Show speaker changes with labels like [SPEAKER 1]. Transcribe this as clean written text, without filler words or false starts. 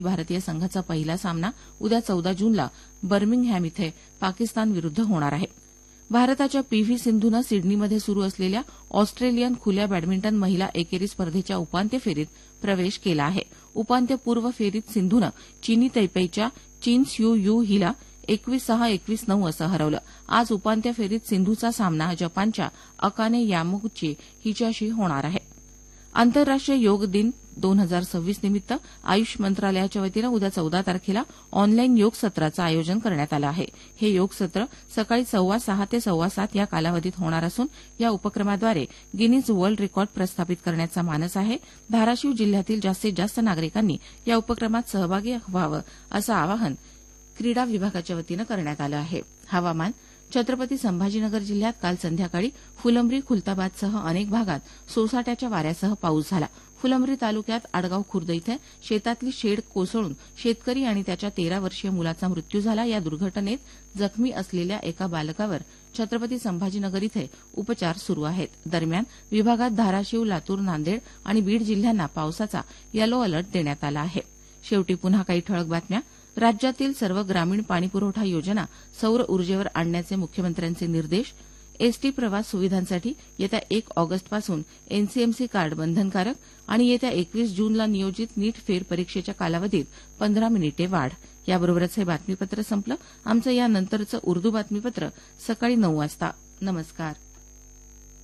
[SPEAKER 1] भारतीय संघाचा पहिला सामना उद्या 14 जूनला बर्मिंगहॅम इथे पाकिस्तान विरुद्ध होणार आहे. भारताच्या पीव्ही सिंधूनं सिडनीमध्ये सुरू असलेल्या ऑस्ट्रेलियन खुल्या बॅडमिंटन महिला एकेरी स्पर्धेच्या उपांत्य फेरीत प्रवेश केला आहे. उपांत्यपूर्व फेरीत सिंधूनं चीनी तैपेईच्या चीन स्यू यू हिला 21-6, 21-9 असं हरवलं. आज उपांत्य फेरीत सिंधूचा सामना जपानच्या अकाने यामागुची हिच्याशी होणार आहे. आंतरराष्ट्रीय योग दिन 2026 निमित्त आयुष मंत्रालयाच्या वतीनं उद्या 14 तारखेला ऑनलाईन योग सत्राचं आयोजन करण्यात आलं आहे. हे योग सत्र सकाळी 6:15 ते 7:15 या कालावधीत होणार असून या उपक्रमाद्वारे गिनीज वर्ल्ड रेकॉर्ड प्रस्थापित करण्याचा मानस आहे. धाराशिव जिल्ह्यातील जास्तीत जास्त नागरिकांनी या उपक्रमात सहभागी व्हावं असं आवाहन क्रीडा विभागाच्या वतीनं करण्यात आलं आहे. हवामान. छत्रपती संभाजीनगर जिल्ह्यात काल संध्याकाळी फुलंब्री खुलताबादसह अनेक भागात सोसाट्याच्या वाऱ्यासह पाऊस झाला. फुलंब्री तालुक्यात आडगाव खुर्द इथं शेतातली शेड कोसळून शेतकरी आणि त्याच्या 13 वर्षीय मुलाचा मृत्यू झाला. या दुर्घटनेत जखमी असलेल्या एका बालकावर छत्रपती संभाजीनगर इथे उपचार सुरू आहेत. दरम्यान विभागात धाराशिव, लातूर, नांदेड आणि बीड जिल्ह्यांना पावसाचा येलो अलर्ट देण्यात आला आहे. शेवटी पुन्हा काही ठळक बातम्या. राज्यातील सर्व ग्रामीण पाणीपुरवठा योजना सौर ऊर्जेवर आणण्याचे मुख्यमंत्र्यांचे निर्देश. एसटी प्रवास सुविधांसाठी येत्या 1 ऑगस्टपासून एनसीएमसी कार्ड बंधनकारक आणि येत्या 21 जूनला नियोजित नीट फेरपरीक्षेच्या कालावधीत 15 मिनिटे वाढ. याबरोबरच हे बातमीपत्र संपलं. आमचं यानंतरचं उर्दू बातमीपत्र सकाळी 9 वाजता. नमस्कार.